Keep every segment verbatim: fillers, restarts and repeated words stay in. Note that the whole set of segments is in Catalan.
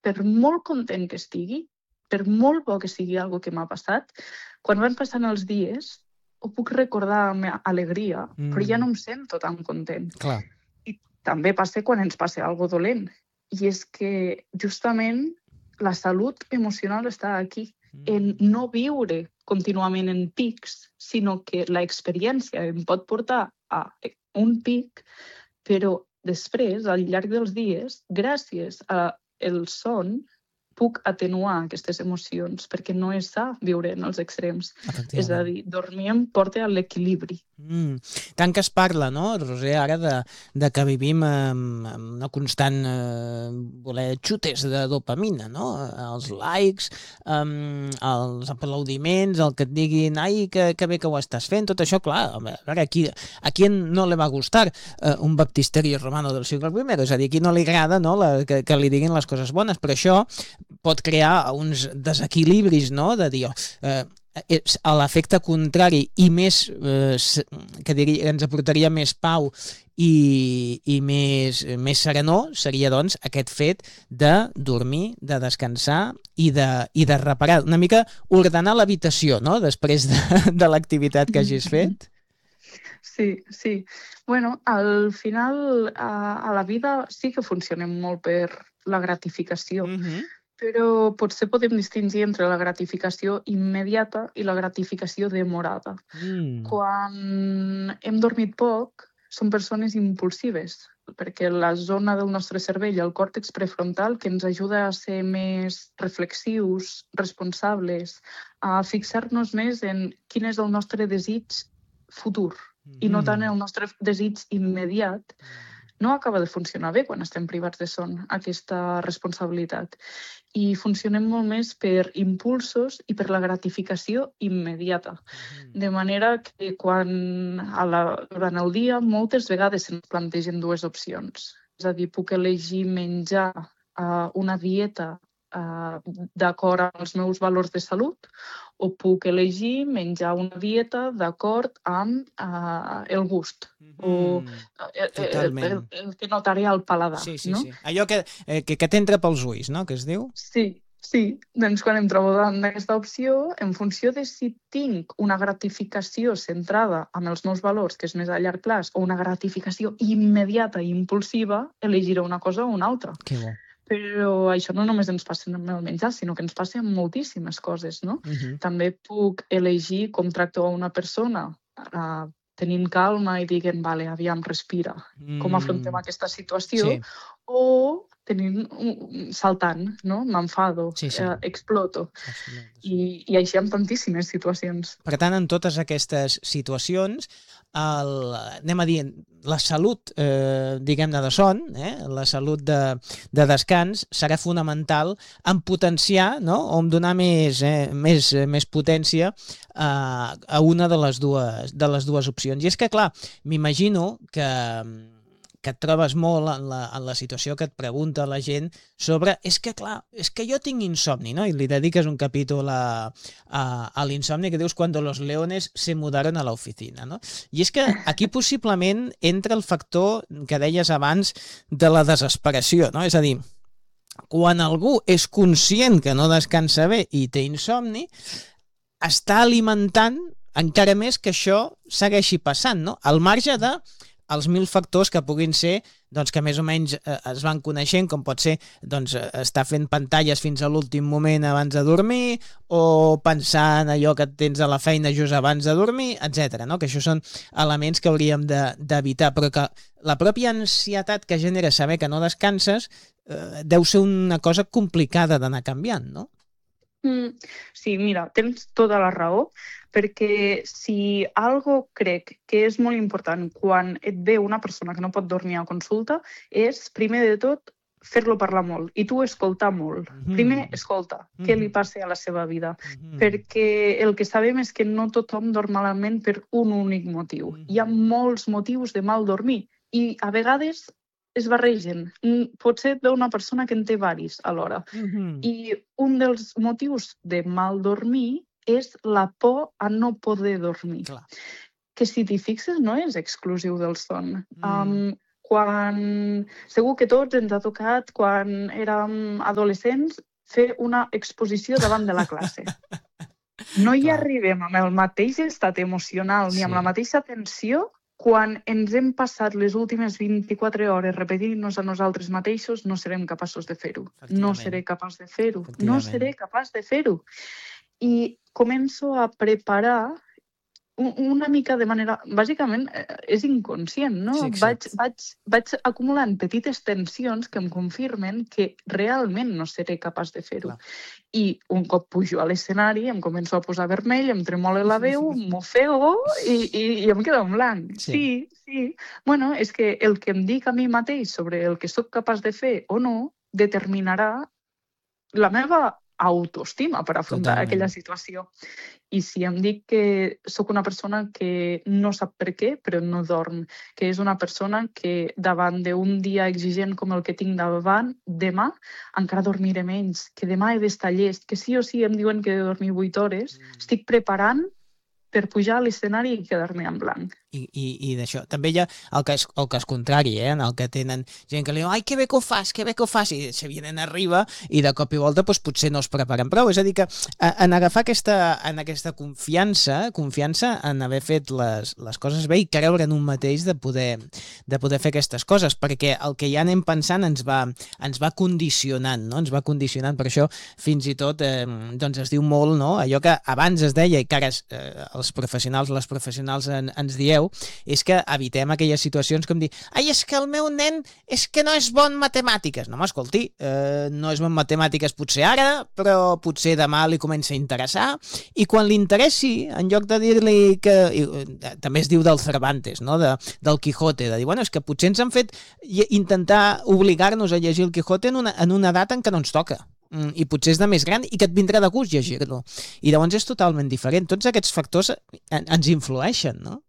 per molt content que estigui, per molt bo que sigui algo que m'ha passat, quan van passant els dies, ho puc recordar amb alegria, mm. però ja no em sento tan content. Clar. I també passa quan ens passa algo dolent. I és que justament la salut emocional està aquí, mm. en no viure contínuament en pics, sinó que l'experiència em pot portar a un pic, però després, al llarg dels dies, gràcies al son, puc atenuar aquestes emocions, perquè no és sa viure en els extrems. És a dir, dormir em porta a l'equilibri. Mm. Tant que es parla, no, Roser, ara de, de que vivim amb, amb una constant eh, voler xutes de dopamina, no? Els likes, um, els aplaudiments, el que et diguin ai, que, que bé que ho estàs fent, tot això, clar, a veure, aquí, a qui no li va gustar eh, un baptisterio romano del segle primer, és a dir, a qui no li agrada, no, la, que, que li diguin les coses bones, però això pot crear uns desequilibris, no?, de dir, eh, a l'efecte contrari i més, eh, que diria, ens aportaria més pau i, i més, més serenor, seria doncs aquest fet de dormir, de descansar i de, i de reparar, una mica ordenar l'habitació, no?, després de, de l'activitat que hagis fet. Sí, sí. Bueno, al final a, a la vida sí que funcionem molt per la gratificació, mm-hmm. però potser podem distingir entre la gratificació immediata i la gratificació demorada. Mm. Quan hem dormit poc, som persones impulsives, perquè la zona del nostre cervell, el còrtex prefrontal, que ens ajuda a ser més reflexius, responsables, a fixar-nos més en quin és el nostre desig futur, mm. i no tant el nostre desig immediat, no acaba de funcionar bé quan estem privats de son, aquesta responsabilitat. I funcionem molt més per impulsos i per la gratificació immediata. Mm. De manera que quan a la, durant el dia moltes vegades se'ns plantegen dues opcions. És a dir, puc elegir menjar uh, una dieta uh, d'acord amb els meus valors de salut o puc elegir menjar una dieta d'acord amb uh, el gust. O el, el, el, el que notaré al paladar. Sí, sí, no? sí. Allò que, eh, que, que t'entra pels ulls, no?, que es diu? Sí, sí. Doncs quan em trobo davant d'aquesta opció, en funció de si tinc una gratificació centrada en els meus valors, que és més a llarg plaç, o una gratificació immediata i impulsiva, elegiré una cosa o una altra. Que bo. Però això no només ens passa amb el menjar, sinó que ens passa amb moltíssimes coses, no? Uh-huh. També puc elegir com tracto a una persona, uh, tenint calma i dient, vale, aviam, respira, mm. com afrontem aquesta situació, sí. o tenint, saltant, no? M'enfado, sí, sí. Eh, exploto. I, I així amb tantíssimes situacions. Per tant, en totes aquestes situacions, el, anem a dir, la salut, eh, diguem-ne, de son, eh, la salut de, de descans, serà fonamental en potenciar, no?, o en donar més, eh, més, més potència a, a una de les, dues, de les dues opcions. I és que, clar, m'imagino que que et trobes molt en la, en la situació que et pregunta la gent sobre, és que clar, és que jo tinc insomni, no? I li dediques un capítol a, a, a l'insomni que dius cuando los leones se mudaron a la oficina, no? I és que aquí possiblement entra el factor que deies abans de la desesperació, no? És a dir, quan algú és conscient que no descansa bé i té insomni, està alimentant encara més que això segueixi passant, no? Al marge de els mil factors que puguin ser, doncs, que més o menys eh, es van coneixent, com pot ser doncs, estar fent pantalles fins a l'últim moment abans de dormir, o pensar en allò que tens a la feina just abans de dormir, etcètera. No? Que això són elements que hauríem d'evitar, però que la pròpia ansietat que genera saber que no descanses eh, deu ser una cosa complicada d'anar canviant, no? Mm, sí, mira, tens tota la raó, perquè si algo crec que és molt important quan et ve una persona que no pot dormir a consulta és, primer de tot, fer-lo parlar molt i tu escoltar molt. Mm-hmm. Primer, escolta mm-hmm. què li passa a la seva vida, mm-hmm. perquè el que sabem és que no tothom dorm malament per un únic motiu. Mm-hmm. Hi ha molts motius de mal dormir i a vegades es barregen. Potser et ve una persona que en té varis alhora. Mm-hmm. I un dels motius de mal dormir és la por a no poder dormir. Clar. Que si t'hi fixes no és exclusiu del son. Mm. Um, quan... Segur que tots ens ha tocat, quan érem adolescents, fer una exposició davant de la classe. No hi Clar. arribem amb el mateix estat emocional ni amb Sí. la mateixa tensió quan ens hem passat les últimes vint-i-quatre hores repetint-nos a nosaltres mateixos, no serem capaços de fer-ho. No Efectivament. seré capaç de fer-ho. No Efectivament. seré capaç de fer-ho. I començo a preparar u- una mica de manera... Bàsicament, eh, és inconscient, no? Sí, Vaig, exacte. vaig, vaig acumulant petites tensions que em confirmen que realment no seré capaç de fer-ho. Clar. I un cop pujo a l'escenari em començo a posar vermell, em tremola la veu, m'ofego i, i, i em quedo en blanc. Sí. Sí, sí. Bueno, és que el que em dic a mi mateix sobre el que sóc capaç de fer o no determinarà la meva autoestima per afrontar Totalment. aquella situació. I si em dic que sóc una persona que no sap per què, però no dorm, que és una persona que davant d'un dia exigent com el que tinc davant, demà encara dormiré menys, que demà he d'estar llest, que sí o sí em diuen que he de dormir vuit hores, Mm. estic preparant per pujar a l'escenari i quedar-me en blanc. I, i, i d'això. També hi ha el cas, el cas contrari, eh? En el que tenen gent que li diu ai, que bé que ho fas, que bé que ho fas, i se vienen arriba i de cop i volta doncs, potser no es preparen prou. És a dir, que eh, en agafar aquesta, en aquesta confiança, confiança en haver fet les, les coses bé i creure en un mateix de poder, de poder fer aquestes coses, perquè el que ja anem pensant ens va, ens va condicionant, no? Ens va condicionant. Per això, fins i tot, eh, doncs es diu molt, no? Allò que abans es deia i que ara eh, els professionals, les professionals en, ens dieu, és que evitem aquelles situacions com dir ai, és que el meu nen és que no és bon en matemàtiques. No, m'escolti, eh, no és bon en matemàtiques potser ara, però potser demà li comença a interessar, i quan li interessi, en lloc de dir-li que... I, eh, també es diu del Cervantes, no? de, del Quijote, de dir, bueno, és que potser ens han fet intentar obligar-nos a llegir el Quijote en una, en una edat en què no ens toca. I potser és de més gran i que et vindrà de gust llegir-lo. I llavors és totalment diferent. Tots aquests factors ens influeixen, no?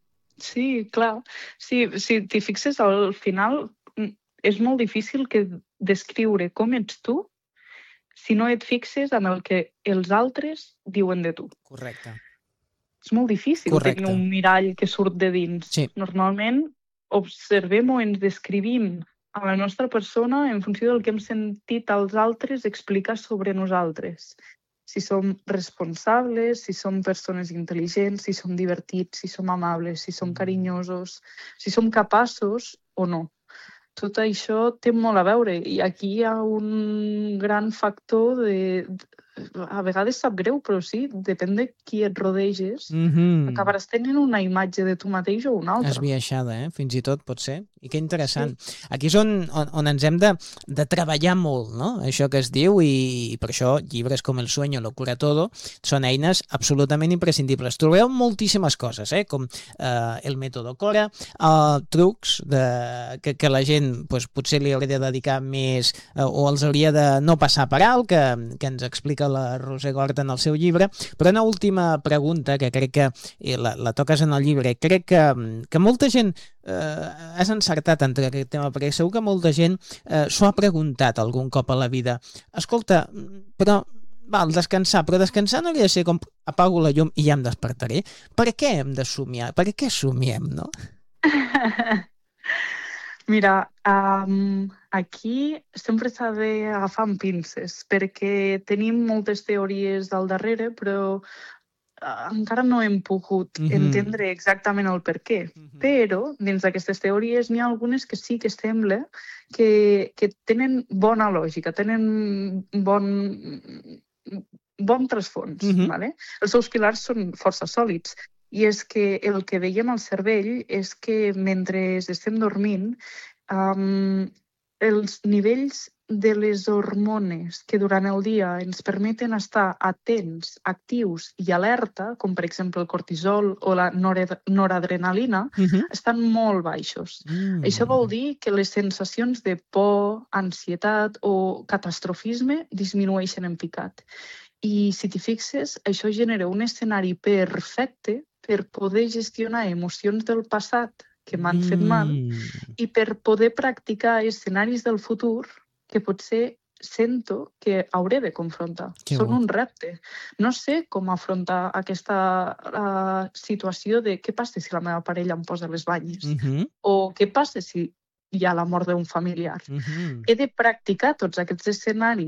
Sí, clar. Sí, si t'hi fixes, al final és molt difícil que descriure com ets tu si no et fixes en el que els altres diuen de tu. Correcte. És molt difícil Correcte. tenir un mirall que surt de dins. Sí. Normalment observem o ens descrivim a la nostra persona en funció del que hem sentit als altres explicar sobre nosaltres. Si som responsables, si som persones intel·ligents, si som divertits, si som amables, si som carinyosos, si som capaços o no. Tot això té molt a veure i aquí hi ha un gran factor de... A vegades sap greu, però sí, depèn de qui et rodeges. Mm-hmm. Acabaràs tenint una imatge de tu mateix o una altra. Esbiaixada, eh? Fins i tot pot ser. I que interessant. Sí. Aquí és on, on, on ens hem de, de treballar molt, no? Això que es diu, i, i per això llibres com El sueño, lo cura todo són eines absolutament imprescindibles. Trobeu moltíssimes coses, eh? Com eh, el mètode Cora, eh, trucs de, que, que la gent pues, potser li hauria de dedicar més eh, o els hauria de no passar per alt, que, que ens explica la Roser Gort en el seu llibre. Però una última pregunta que crec que i la, la toques en el llibre. Crec que, que molta gent eh, has encertat entre aquest tema, perquè segur que molta gent eh, s'ho ha preguntat algun cop a la vida. Escolta, però val, descansar, però descansar no hauria de ser com apago la llum i ja em despertaré. Per què hem de somiar? Per què somiem, no? Mira, um, aquí sempre s'ha d'agafar amb pinces, perquè tenim moltes teories al darrere, però uh, encara no hem pogut mm-hmm. entendre exactament el per què. Mm-hmm. Però, dins d'aquestes teories, n'hi ha algunes que sí que sembla que, que tenen bona lògica, tenen bon, bon trasfons. Mm-hmm. Vale? Els seus pilars són força sòlids. I és que el que veiem al cervell és que mentre estem dormint, um, els nivells de les hormones que durant el dia ens permeten estar atents, actius i alerta, com per exemple el cortisol o la noradrenalina, uh-huh. estan molt baixos. Mm. Això vol dir que les sensacions de por, ansietat o catastrofisme disminueixen en picat. I si t'hi fixes, això genera un escenari perfecte per poder gestionar emocions del passat que m'han fet mal mm. i per poder practicar escenaris del futur que potser sento que hauré de confrontar. Que Són bo. Un repte. No sé com afrontar aquesta uh, situació de què passa si la meva parella em posa les banyes mm-hmm. o què passa si hi ha la mort d'un familiar. Mhm. He de practicar tots aquests escenaris